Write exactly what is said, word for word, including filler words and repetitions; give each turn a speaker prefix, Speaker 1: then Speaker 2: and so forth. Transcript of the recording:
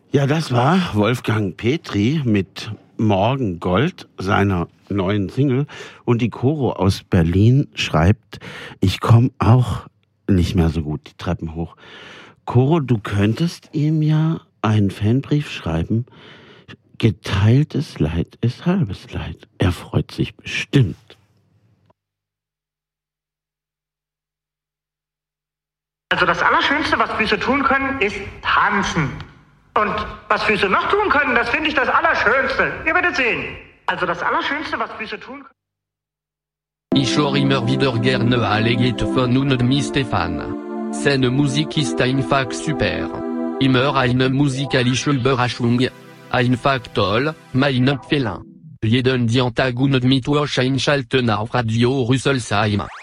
Speaker 1: Ja, das war Wolfgang Petri mit Morgengold, seiner neuen Single. Und die Coro aus Berlin schreibt, ich komme auch nicht mehr so gut die Treppen hoch. Coro, du könntest ihm ja einen Fanbrief schreiben. Geteiltes Leid ist halbes Leid. Er freut sich bestimmt.
Speaker 2: Also das Allerschönste, was Füße tun können, ist tanzen. Und was Füße noch tun können, das finde ich das Allerschönste. Ihr werdet sehen. Also das Allerschönste, was Füße tun können.
Speaker 3: Ich höre immer wieder gerne alle Lieder von und mit Stefan. Seine Musik ist einfach super. Immer eine musikalische Überraschung. Einfach toll, mein Empfehlung. Jeden Dienstag und Mittwoch einschalten auf Radio Rüsselsheim.